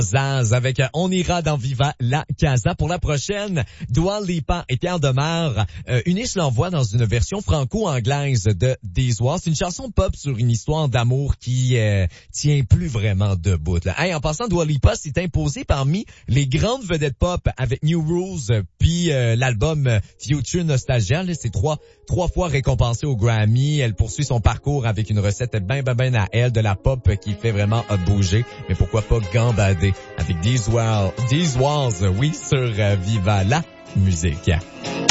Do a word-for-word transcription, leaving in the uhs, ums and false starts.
Zaz avec euh, On ira dans Viva la Casa. Pour la prochaine, Dua Lipa et Pierre Demar euh, unissent leur voix dans une version franco-anglaise de These Walls. C'est une chanson pop sur une histoire d'amour qui euh, tient plus vraiment debout. Là. Hey, en passant, Dua Lipa s'est imposée parmi les grandes vedettes pop avec New Rules euh, puis euh, l'album euh, Future Nostalgia. Là, c'est trois trois fois récompensé au Grammy. Elle poursuit son parcours avec une recette ben ben ben à elle de la pop qui fait vraiment euh, bouger. Mais pourquoi pas gambader avec These Walls, These Walls, oui, sur euh, Viva la musique.